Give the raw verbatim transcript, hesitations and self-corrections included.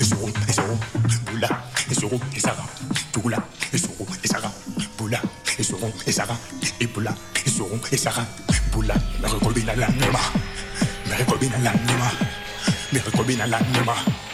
Soro, et Soro, Boula, et Soro, et Sarah, Boula, et Soro, et Sarah, Boula, et Soro, et Sarah, et Boula, et Soro, et Sarah, Boula, me recobina l'anima, me recobina l'anima, me recobina l'anima.